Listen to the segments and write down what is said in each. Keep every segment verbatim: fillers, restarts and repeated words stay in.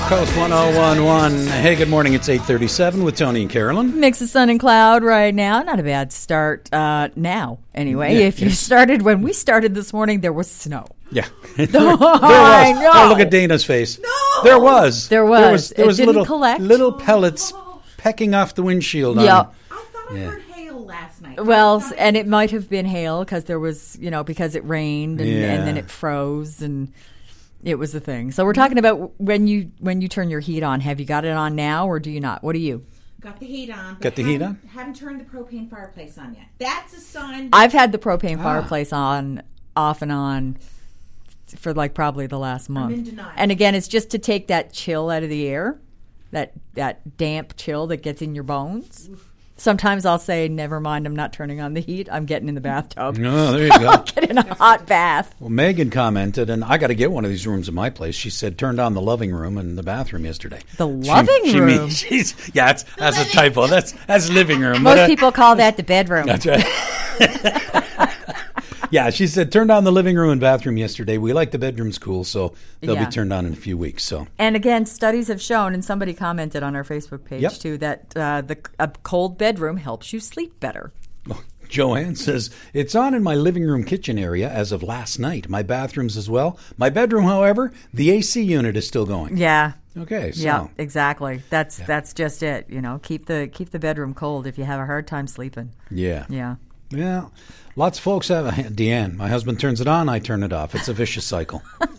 Coast one oh one one. Hey, good morning. It's eight thirty-seven with Tony and Carolyn. Mix of sun and cloud right now. Not a bad start uh, now, anyway. Yeah, if you yes. started when we started this morning, there was snow. Yeah. there, there Oh, was. I know. Oh, look at Dana's face. No. There was. There was. There was, there It was didn't little, collect. little pellets pecking off the windshield. Yeah. On, I thought I Yeah. heard hail last night. Well, I thought- and it might have been hail because there was, you know, because it rained and, Yeah. and then it froze and it was a thing. So we're talking about when you when you turn your heat on. Have you got it on now or do you not? What do you? Got the heat on. but Got the heat haven't- on? Haven't turned the propane fireplace on yet. That's a sign. I've had the propane Ah. fireplace on, off and on, for like probably the last month. in denial. And again, it's just to take that chill out of the air, that that damp chill that gets in your bones. Sometimes I'll say, never mind, I'm not turning on the heat. I'm getting in the bathtub. No, there you go. Get in a hot bath. Well, Megan commented, and I got to get one of these rooms in my place. She said, turned on the loving room and the bathroom yesterday. The She- loving she room? means- she's, yeah, that's, that's a typo. That's that's living room. Most But, uh, people call that the bedroom. That's right. Yeah, she said turned on the living room and bathroom yesterday. We like the bedrooms cool, so they'll Yeah. be turned on in a few weeks. So And again, studies have shown, and somebody commented on our Facebook page Yep. too, that uh, the a cold bedroom helps you sleep better. Joanne says it's on in my living room kitchen area as of last night. My bathrooms as well. My bedroom, however, the A C unit is still going. Yeah. Okay, so Yeah, exactly. That's that's just it. You know, keep the keep the bedroom cold if you have a hard time sleeping. yeah, Yeah. yeah. Lots of folks have. Deanne, my husband turns it on, I turn it off. It's a vicious cycle.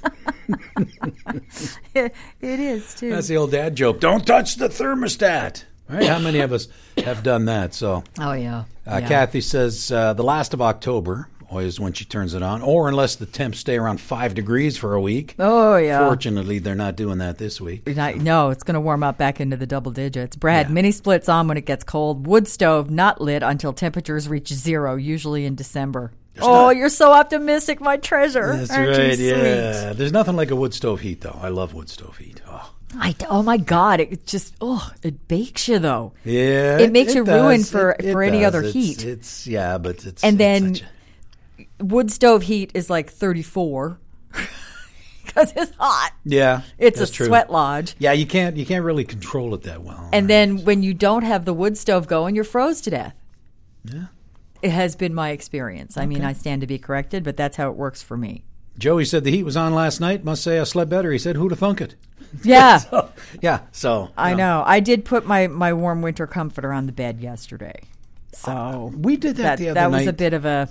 It is too. That's the old dad joke. Don't touch the thermostat. Right? How many of us have done that? So, Oh yeah. uh, yeah. Kathy says uh, the last of October is when she turns it on, or unless the temps stay around five degrees for a week. Oh yeah. Fortunately, they're not doing that this week. Not- no, it's going to warm up back into the double digits. Brad, Yeah. mini splits on when it gets cold. Wood stove not lit until temperatures reach zero, usually in December. oh, not- you're so optimistic, my treasure. That's Aren't right. you sweet? Yeah, there's nothing like a wood stove heat, though. I love wood stove heat. Oh, I, oh my God! It just oh, it bakes you though. yeah. It makes you ruin does. for- It- it for any does. other It's- heat. It's yeah, but it's And it's then such a- wood stove heat is like thirty-four because it's hot. yeah, It's that's a true. sweat lodge. Yeah, you can't you can't really control it that well. And right? then when you don't have the wood stove going, you're froze to death. Yeah. It has been my experience. I mean, I stand to be corrected, but that's how it works for me. Joey said the heat was on last night. Must say I slept better. He said, "Who'd have thunk it?" Yeah, So, yeah. So I you know. I did put my, my warm winter comforter on the bed yesterday. So we did that, that, the other that night. was a bit of a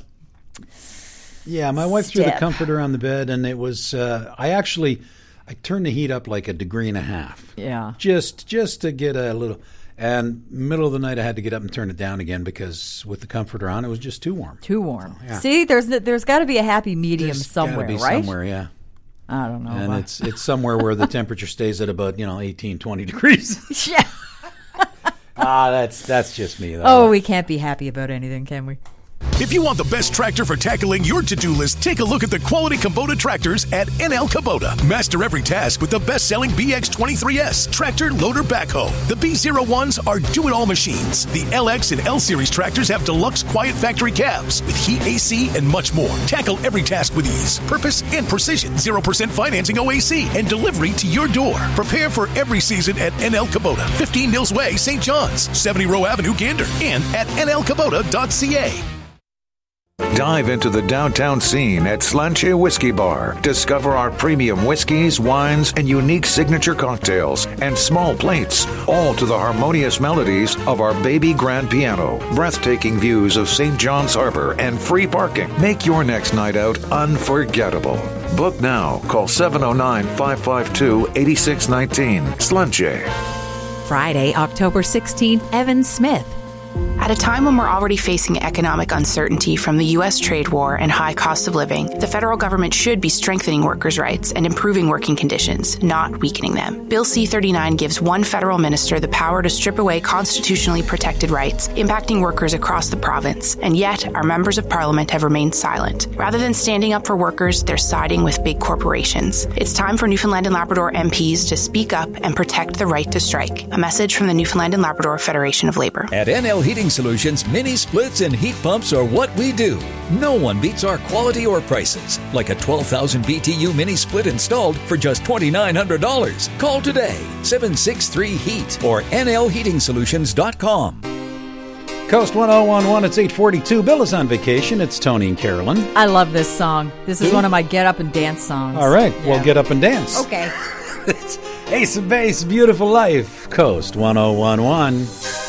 Yeah, my wife threw the step. comforter on the bed, and it was. Uh, I actually, I turned the heat up like a degree and a half. yeah. Just just to get a little. And middle of the night, I had to get up and turn it down again because with the comforter on, it was just too warm. Too warm. yeah. See, there's there's got to be a happy medium There's somewhere, gotta be right? Somewhere, yeah. I don't know. And Uh, it's it's somewhere where the temperature stays at about you know eighteen, twenty degrees. yeah. Ah, that's that's just me though. Oh, we can't be happy about anything, can we? If you want the best tractor for tackling your to-do list, take a look at the quality Kubota tractors at N L Kubota. Master every task with the best-selling B X twenty-three S tractor loader backhoe. The B zero ones are do-it-all machines. The L X and L Series tractors have deluxe quiet factory cabs with heat, A C, and much more. Tackle every task with ease, purpose, and precision. zero percent financing O A C and delivery to your door. Prepare for every season at N L Kubota, fifteen Mills Way, Saint John's, seventy Row Avenue, Gander, and at N L Kubota dot C A. Dive into the downtown scene at Slanche Whiskey Bar. Discover our premium whiskeys, wines, and unique signature cocktails and small plates, all to the harmonious melodies of our baby grand piano. Breathtaking views of Saint John's Harbor and free parking make your next night out unforgettable. Book now. Call seven oh nine, five five two, eight six one nine. Slanche. Friday, October sixteenth, Evan Smith. At a time when we're already facing economic uncertainty from the U S trade war and high cost of living, the federal government should be strengthening workers' rights and improving working conditions, not weakening them. Bill C thirty-nine gives one federal minister the power to strip away constitutionally protected rights, impacting workers across the province, and yet our members of parliament have remained silent. Rather than standing up for workers, they're siding with big corporations. It's time for Newfoundland and Labrador M Ps to speak up and protect the right to strike. A message from the Newfoundland and Labrador Federation of Labor. At N L Heating Heating Solutions mini splits and heat pumps are what we do. No one beats our quality or prices, like a twelve thousand B T U mini split installed for just two thousand nine hundred dollars. Call today, seven six three heat or N L heating solutions dot com. Coast one oh one point one, it's eight forty-two. Bill is on vacation. It's Tony and Carolyn. I love this song. This is one of my get up and dance songs. All right, Yeah. we'll get up and dance. Okay. It's Ace of Base, Beautiful Life, Coast one oh one point one.